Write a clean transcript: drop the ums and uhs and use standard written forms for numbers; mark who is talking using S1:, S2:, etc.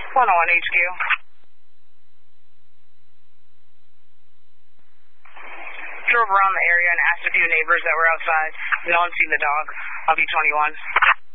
S1: 101 HQ. Drove around the area and asked a few neighbors that were outside. No one seen the dog. I'll be 21.